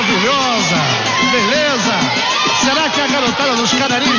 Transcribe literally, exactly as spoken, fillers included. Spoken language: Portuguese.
maravilhosa. Beleza? Será que a garotada dos Canarinhos